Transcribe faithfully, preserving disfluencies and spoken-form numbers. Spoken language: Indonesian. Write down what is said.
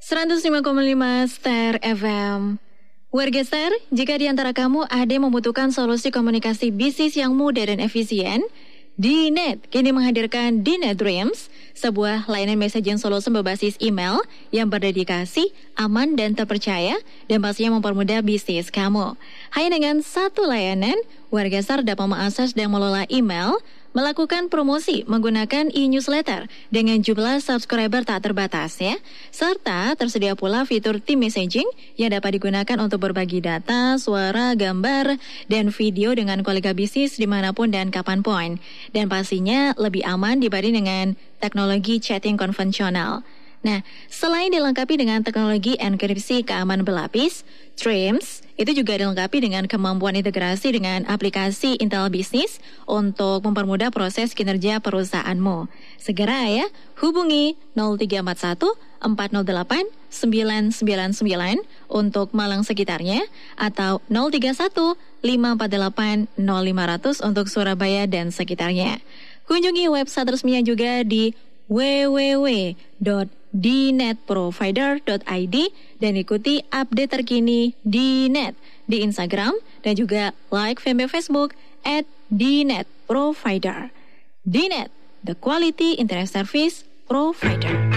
seratus lima koma lima Star F M. Warga Star, jika di antara kamu ada yang membutuhkan solusi komunikasi bisnis yang mudah dan efisien, D-Net kini menghadirkan D-Net Dreams, sebuah layanan messaging solution berbasis email yang berdedikasi, aman dan terpercaya, dan pastinya mempermudah bisnis kamu. Hanya dengan satu layanan, warga Star dapat mengakses dan mengelola email, melakukan promosi menggunakan e-newsletter dengan jumlah subscriber tak terbatas ya, serta tersedia pula fitur team messaging yang dapat digunakan untuk berbagi data, suara, gambar, dan video dengan kolega bisnis dimanapun dan kapanpun. Dan pastinya lebih aman dibanding dengan teknologi chatting konvensional. Nah, selain dilengkapi dengan teknologi enkripsi keamanan berlapis, Dreams itu juga dilengkapi dengan kemampuan integrasi dengan aplikasi Intel Business untuk mempermudah proses kinerja perusahaanmu. Segera ya, hubungi nol tiga empat satu empat nol delapan sembilan sembilan sembilan untuk Malang sekitarnya atau nol tiga satu lima empat delapan nol lima nol nol untuk Surabaya dan sekitarnya. Kunjungi website resminya juga di w w w dot d net provider dot i d dan ikuti update terkini D-Net di Instagram dan juga like fanpage Facebook at D-Net Provider. D-Net, the quality internet service provider.